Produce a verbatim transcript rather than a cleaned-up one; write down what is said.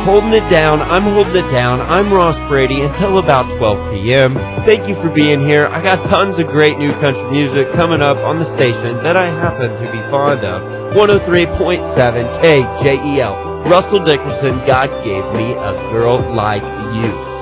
holding it down. I'm holding it down. I'm Ross Brady until about twelve p.m. Thank you for being here. I got tons of great new country music coming up on the station that I happen to be fond of. one oh three point seven K J E L. Russell Dickerson, God Gave Me a Girl Like You.